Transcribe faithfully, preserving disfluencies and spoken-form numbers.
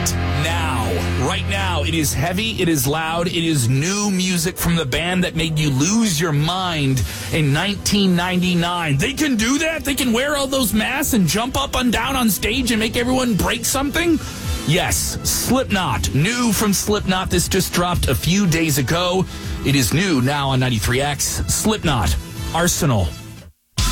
now. Right now, it is heavy, it is loud, it is new music from the band that made you lose your mind in nineteen ninety-nine. They can do that? They can wear all those masks and jump up and down on stage and make everyone break something? Yes, Slipknot. New from Slipknot. This just dropped a few days ago. It is new now on ninety-three X. Slipknot. Arsenal.